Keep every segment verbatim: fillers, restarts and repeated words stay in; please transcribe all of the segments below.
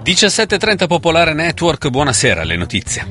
diciassette e trenta Popolare Network, buonasera, le notizie.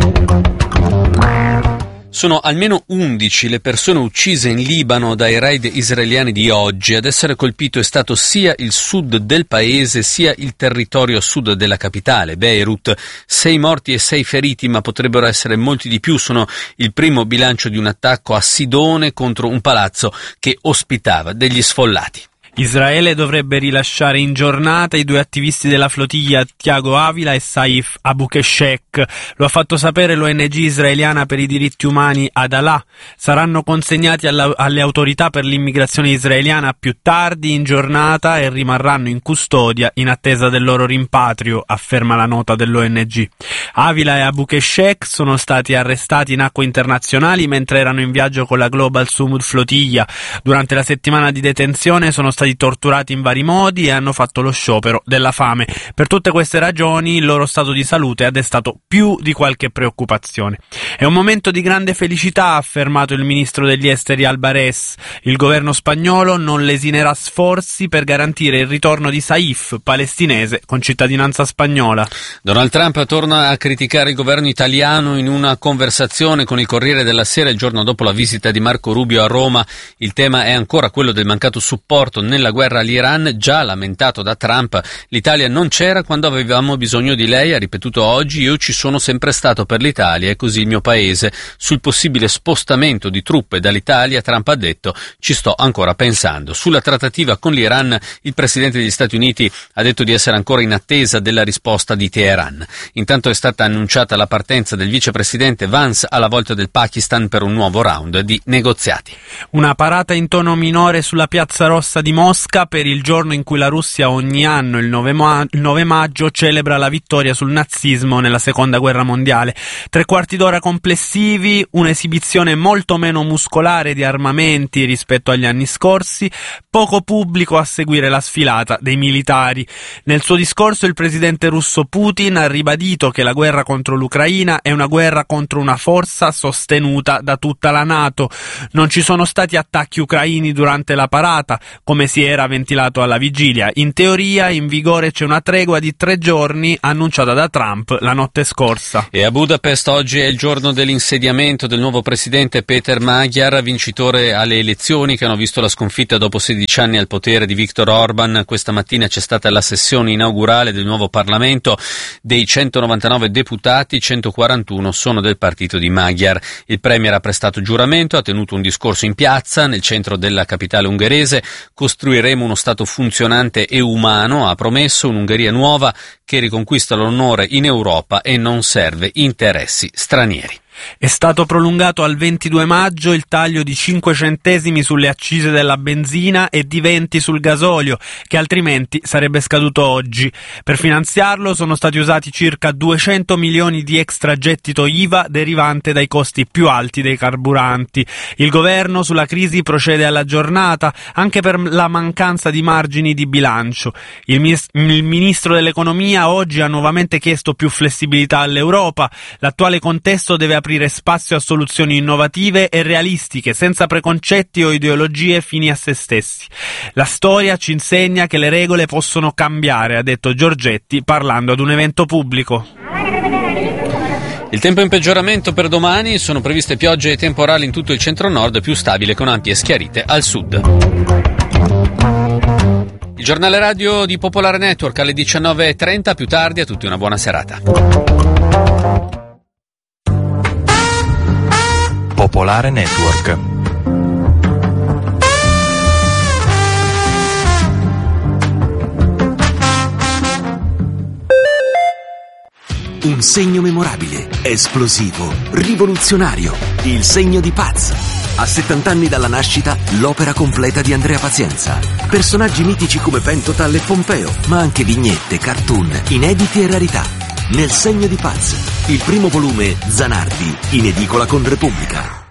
Sono almeno undici le persone uccise in Libano dai raid israeliani di oggi. Ad essere colpito è stato sia il sud del paese sia il territorio a sud della capitale, Beirut. Sei morti e sei feriti, ma potrebbero essere molti di più. Sono il primo bilancio di un attacco a Sidone contro un palazzo che ospitava degli sfollati. Israele dovrebbe rilasciare in giornata i due attivisti della flottiglia Thiago Avila e Saif Abukeshek. Lo ha fatto sapere l'O N G israeliana per i diritti umani Adalah. Saranno consegnati alla, alle autorità per l'immigrazione israeliana più tardi in giornata e rimarranno in custodia in attesa del loro rimpatrio, afferma la nota dell'O N G. Avila e Abukeshek sono stati arrestati in acque internazionali mentre erano in viaggio con la Global Sumud flottiglia. Durante la settimana di detenzione sono stati torturati in vari modi e hanno fatto lo sciopero della fame. Per tutte queste ragioni il loro stato di salute ha destato più di qualche preoccupazione. È un momento di grande felicità, ha affermato il ministro degli esteri Albares. Il governo spagnolo non lesinerà sforzi per garantire il ritorno di Saif, palestinese con cittadinanza spagnola. Donald Trump torna a criticare il governo italiano in una conversazione con il Corriere della Sera il giorno dopo la visita di Marco Rubio a Roma. Il tema è ancora quello del mancato supporto nella guerra all'Iran, già lamentato da Trump. L'Italia non c'era quando avevamo bisogno di lei, ha ripetuto oggi. Io ci sono sempre stato per l'Italia e così il mio paese. Sul possibile spostamento di truppe dall'Italia, Trump ha detto: ci sto ancora pensando. Sulla trattativa con l'Iran, il presidente degli Stati Uniti ha detto di essere ancora in attesa della risposta di Teheran. Intanto è stata annunciata la partenza del vicepresidente Vance alla volta del Pakistan per un nuovo round di negoziati. Una parata in tono minore sulla Piazza Rossa di Mosca per il giorno in cui la Russia ogni anno, il nove, ma- il nove maggio, celebra la vittoria sul nazismo nella seconda guerra mondiale. Tre quarti d'ora complessivi, un'esibizione molto meno muscolare di armamenti rispetto agli anni scorsi, poco pubblico a seguire la sfilata dei militari. Nel suo discorso il presidente russo Putin ha ribadito che la guerra contro l'Ucraina è una guerra contro una forza sostenuta da tutta la NATO. Non ci sono stati attacchi ucraini durante la parata, come si era ventilato alla vigilia. In teoria in vigore c'è una tregua di tre giorni annunciata da Trump la notte scorsa. E a Budapest oggi è il giorno dell'insediamento del nuovo presidente Peter Magyar, vincitore alle elezioni che hanno visto la sconfitta dopo sedici anni al potere di Viktor Orban. Questa mattina c'è stata la sessione inaugurale del nuovo Parlamento. Dei centonovantanove deputati, centoquarantuno sono del partito di Magyar. Il premier ha prestato giuramento, ha tenuto un discorso in piazza nel centro della capitale ungherese. Costruiremo uno Stato funzionante e umano, ha promesso, un'Ungheria nuova che riconquista l'onore in Europa e non serve interessi stranieri. È stato prolungato al ventidue maggio il taglio di cinque centesimi sulle accise della benzina e di venti sul gasolio, che altrimenti sarebbe scaduto oggi. Per finanziarlo sono stati usati circa duecento milioni di extragettito I V A derivante dai costi più alti dei carburanti. Il governo sulla crisi procede alla giornata, anche per la mancanza di margini di bilancio. Il, mis- il ministro dell'economia oggi ha nuovamente chiesto più flessibilità all'Europa. L'attuale contesto deve aprire spazio a soluzioni innovative e realistiche, senza preconcetti o ideologie fini a se stessi. La storia ci insegna che le regole possono cambiare, ha detto Giorgetti parlando ad un evento pubblico. Il tempo in peggioramento per domani, sono previste piogge e temporali in tutto il centro-nord, più stabile con ampie schiarite al sud. Il giornale radio di Popolare Network alle diciannove e trenta, più tardi. A tutti una buona serata. Popolare Network. Un segno memorabile, esplosivo, rivoluzionario, il segno di Paz. A settanta anni dalla nascita, l'opera completa di Andrea Pazienza. Personaggi mitici come Pentotal e Pompeo, ma anche vignette, cartoon, inediti e rarità. Nel segno di Paz, il primo volume Zanardi, in edicola con Repubblica.